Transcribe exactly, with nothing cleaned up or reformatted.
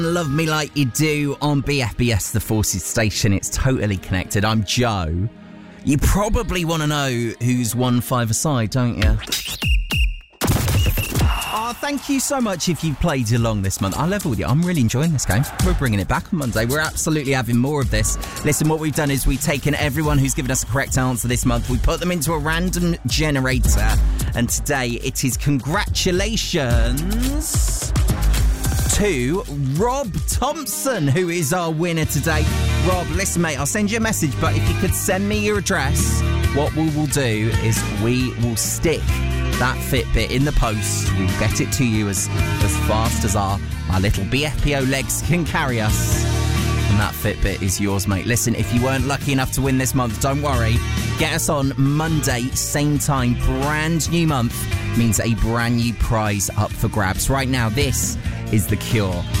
Love Me Like You Do on B F B S, the Forces station. It's totally connected. I'm Joe. You probably want to know who's won five-a-side, don't you? Oh, thank you so much if you've played along this month. I level with you. I'm really enjoying this game. We're bringing it back on Monday. We're absolutely having more of this. Listen, what we've done is we've taken everyone who's given us a correct answer this month. We put them into a random generator. And today it is congratulations to Rob Thompson, who is our winner today. Rob, listen, mate, I'll send you a message, but if you could send me your address, what we will do is we will stick that Fitbit in the post. We'll get it to you as, as fast as our, our little B F P O legs can carry us. And that Fitbit is yours, mate. Listen, if you weren't lucky enough to win this month, don't worry. Get us on Monday, same time, brand new month. Means a brand new prize up for grabs. Right now, this is The Cure